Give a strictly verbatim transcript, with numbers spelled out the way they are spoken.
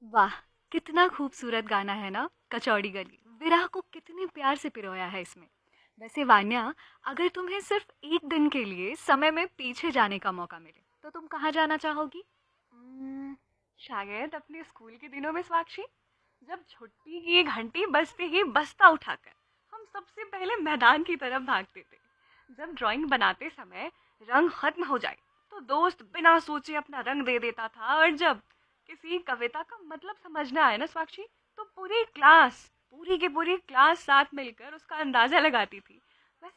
वाह! कितना खूबसूरत गाना है ना, कचौड़ी गली। विरह को कितने प्यार से पिरोया है इसमें। वैसे वान्या, अगर तुम्हें सिर्फ एक दिन के लिए समय में पीछे जाने का मौका मिले, तो तुम कहाँ जाना चाहोगी? हम्म, शायद अपने स्कूल के दिनों में साक्षी, जब छुट्टी की घंटी बजते ही बस्ता उठाकर हम सबसे पहले मैदान की तरफ भागते थे। जब ड्राइंग बनाते समय रंग खत्म हो जाए तो दोस्त बिना सोचे अपना रंग दे देता था, और जब किसी कविता का मतलब समझना आए ना साक्षी, तो पूरी क्लास पूरी की पूरी क्लास साथ मिलकर उसका अंदाजा लगाती थी।